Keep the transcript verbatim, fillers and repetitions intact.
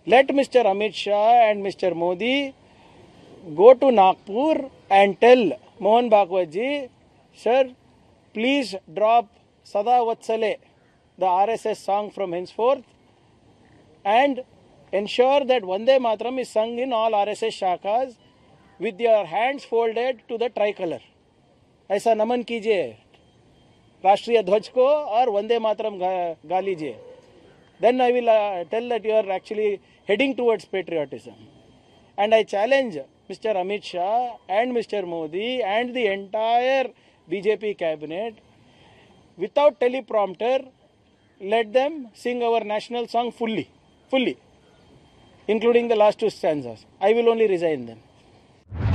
Let Mister Amit Shah and Mister Modi go to Nagpur and tell Mohan Bhagwat ji, sir, please drop Sada Vatsale, the R S S song from henceforth, and ensure that Vande Mataram is sung in all R S S shakas with your hands folded to the tricolor. ऐसा नमन कीजिए राष्ट्रीय ध्वज को और वंदे मातरम गा, गा लीजिए. Then I will uh, tell that you are actually heading towards patriotism. And I challenge Mister Amit Shah and Mister Modi and the entire B J P cabinet, without teleprompter, let them sing our national song fully, fully, including the last two stanzas. I will only resign them.